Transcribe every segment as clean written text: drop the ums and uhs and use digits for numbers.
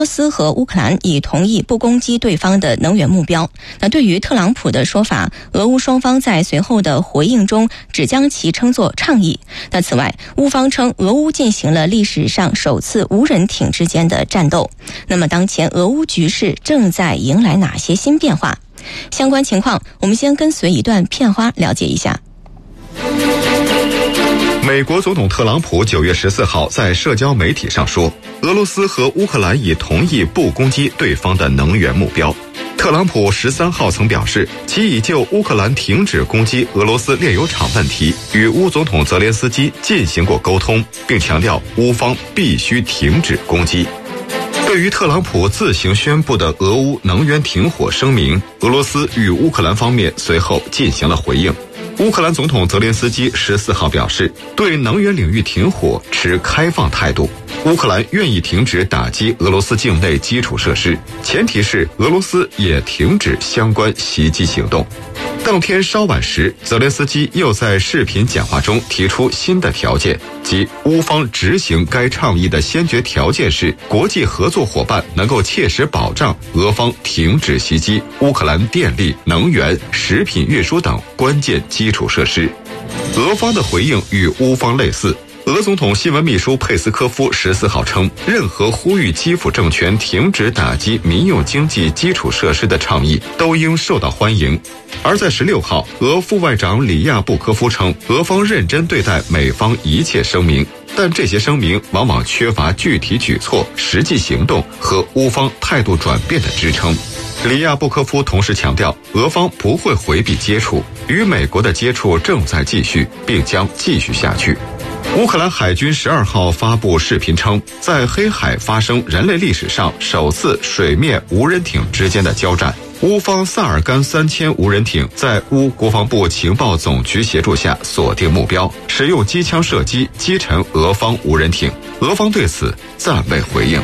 俄罗斯和乌克兰已同意不攻击对方的能源目标。那对于特朗普的说法，俄乌双方在随后的回应中只将其称作倡议。那此外，乌方称俄乌进行了历史上首次无人艇之间的战斗。那么当前俄乌局势正在迎来哪些新变化？相关情况我们先跟随一段片花了解一下。 美国总统特朗普9月14号在社交媒体上说，俄罗斯和乌克兰已同意不攻击对方的能源目标。特朗普13号曾表示，其已就乌克兰停止攻击俄罗斯炼油厂问题与乌总统泽连斯基进行过沟通，并强调乌方必须停止攻击。对于特朗普自行宣布的俄乌能源停火声明，俄罗斯与乌克兰方面随后进行了回应。乌克兰总统泽连斯基14号表示，对能源领域停火持开放态度。乌克兰愿意停止打击俄罗斯境内基础设施，前提是俄罗斯也停止相关袭击行动。当天稍晚时，泽连斯基又在视频讲话中提出新的条件，即乌方执行该倡议的先决条件是国际合作伙伴能够切实保障俄方停止袭击乌克兰电力、能源、食品运输等关键基础设施。俄方的回应与乌方类似。俄总统新闻秘书佩斯科夫14号称，任何呼吁基辅政权停止打击民用经济基础设施的倡议都应受到欢迎。而在16号，俄副外长里亚布科夫称，俄方认真对待美方一切声明，但这些声明往往缺乏具体举措、实际行动和乌方态度转变的支撑。里亚布科夫同时强调，俄方不会回避接触，与美国的接触正在继续，并将继续下去。乌克兰海军12号发布视频称，在黑海发生人类历史上首次水面无人艇之间的交战。乌方萨尔干3000无人艇在乌国防部情报总局协助下锁定目标，使用机枪射击击沉俄方无人艇。俄方对此暂未回应。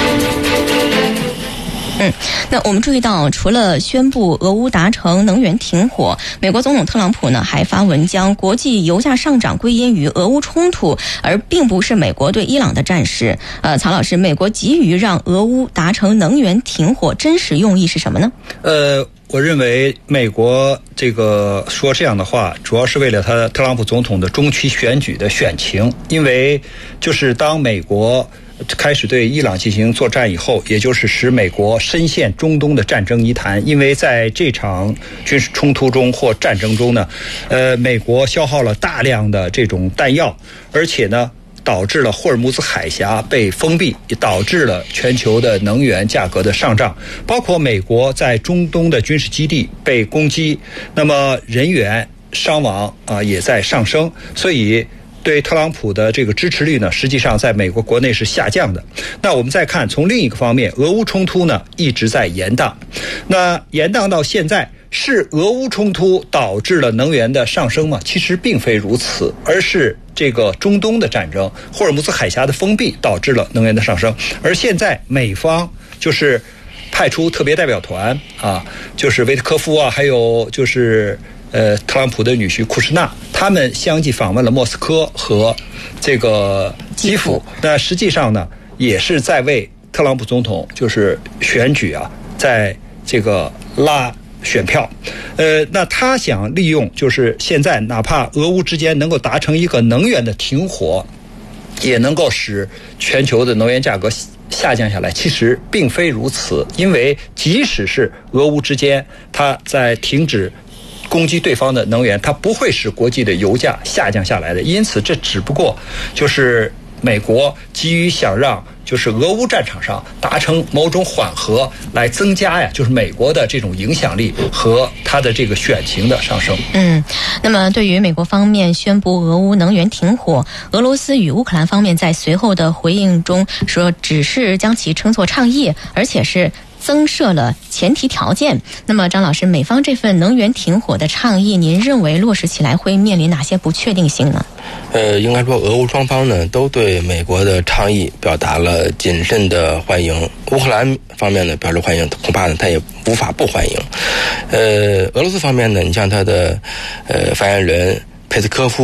那我们注意到，除了宣布俄乌达成能源停火，美国总统特朗普呢还发文将国际油价上涨归因于俄乌冲突，而并不是美国对伊朗的战事。曹老师，美国急于让俄乌达成能源停火，真实用意是什么呢？ 我认为美国这个说这样的话，主要是为了他特朗普总统的中期选举的选情，因为就是当美国开始对伊朗进行作战以后，也就是使美国深陷中东的战争泥潭。因为在这场军事冲突中或战争中呢，美国消耗了大量的这种弹药，而且呢导致了霍尔木兹海峡被封闭，也导致了全球的能源价格的上涨，包括美国在中东的军事基地被攻击，那么人员伤亡也在上升，所以对特朗普的这个支持率呢，实际上在美国国内是下降的。那我们再看从另一个方面，俄乌冲突呢一直在延宕，那延宕到现在，是俄乌冲突导致了能源的上升吗？其实并非如此，而是这个中东的战争、霍尔木兹海峡的封闭导致了能源的上升。而现在美方就是派出特别代表团就是维特科夫还有就是特朗普的女婿库什纳，他们相继访问了莫斯科和这个基辅。那实际上呢，也是在为特朗普总统就是选举在这个拉选票。那他想利用就是现在哪怕俄乌之间能够达成一个能源的停火，也能够使全球的能源价格下降下来。其实并非如此，因为即使是俄乌之间他在停止攻击对方的能源，它不会使国际的油价下降下来的。因此这只不过就是美国急于想让就是俄乌战场上达成某种缓和，来增加就是美国的这种影响力和它的这个选情的上升。 那么对于美国方面宣布俄乌能源停火，俄罗斯与乌克兰方面在随后的回应中说，只是将其称作倡议，而且是增设了前提条件。那么张老师，美方这份能源停火的倡议，您认为落实起来会面临哪些不确定性呢？ 应该说俄乌双方呢都对美国的倡议表达了谨慎的欢迎。乌克兰方面呢表示欢迎，恐怕呢他也无法不欢迎。俄罗斯方面呢，你像他的发言人佩斯科夫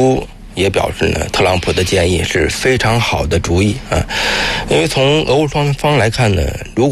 也表示呢，特朗普的建议是非常好的主意啊，因为从俄乌双方来看呢，如